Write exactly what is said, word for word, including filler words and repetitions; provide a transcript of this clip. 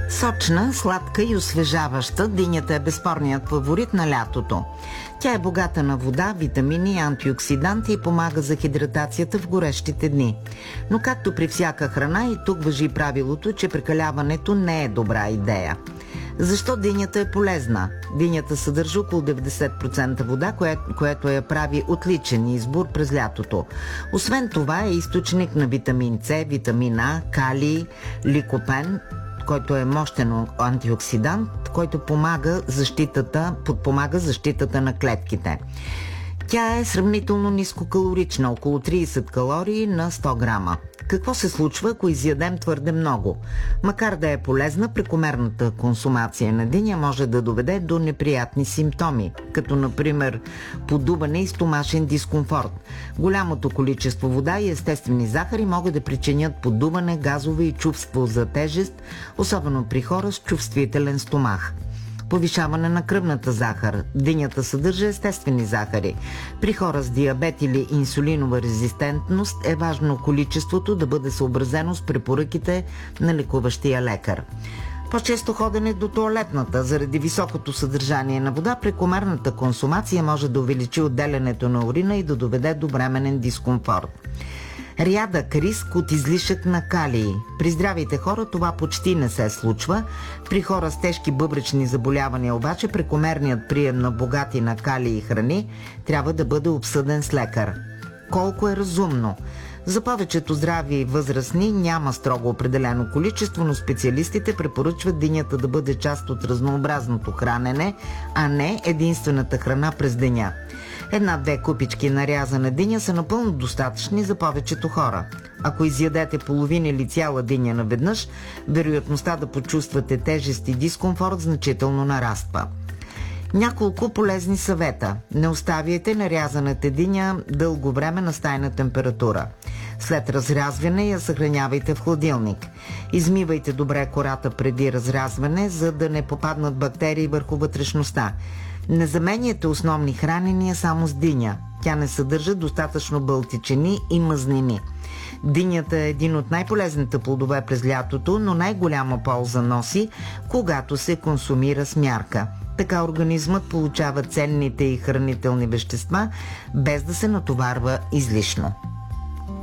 Сочна, сладка и освежаваща, динята е безспорният фаворит на лятото. Тя е богата на вода, витамини, антиоксиданти и помага за хидратацията в горещите дни. Но както при всяка храна, и тук важи правилото, че прекаляването не е добра идея. Защо динята е полезна? Динята съдържа около деветдесет процента вода, кое, което я прави отличен избор през лятото. Освен това е източник на витамин С, витамин А, калий, ликопен, който е мощен антиоксидант, който помага защитата, подпомага защитата на клетките. Тя е сравнително нискокалорична, около трийсет калории на сто грама. Какво се случва, ако изядем твърде много? Макар да е полезна, прекомерната консумация на диня може да доведе до неприятни симптоми, като например подуване и стомашен дискомфорт. Голямото количество вода и естествени захари могат да причинят подуване, газове и чувство за тежест, особено при хора с чувствителен стомах. Повишаване на кръвната захар. Динята съдържа естествени захари. При хора с диабет или инсулинова резистентност е важно количеството да бъде съобразено с препоръките на лекуващия лекар. По-често ходене до тоалетната. Заради високото съдържание на вода, прекомерната консумация може да увеличи отделянето на урина и да доведе до бременен дискомфорт. Рядък риск от излишък на калий. При здравите хора това почти не се случва. При хора с тежки бъбречни заболявания обаче прекомерният прием на богати на калий храни трябва да бъде обсъден с лекар. Колко е разумно? За повечето здрави и възрастни няма строго определено количество, но специалистите препоръчват динята да бъде част от разнообразното хранене, а не единствената храна през деня. Една-две купички нарязана диня са напълно достатъчни за повечето хора. Ако изядете половина или цяла диня наведнъж, вероятността да почувствате тежест и дискомфорт значително нараства. Няколко полезни съвета. Не оставяйте нарязаната диня дълго време на стайна температура. След разрязване я съхранявайте в хладилник. Измивайте добре кората преди разрязване, за да не попаднат бактерии върху вътрешността. Не заменяйте основни хранения само с диня. Тя не съдържа достатъчно бълтичини и мазнини. Динята е един от най-полезните плодове през лятото, но най-голяма полза носи, когато се консумира с мярка. Така организмът получава ценните и хранителни вещества, без да се натоварва излишно.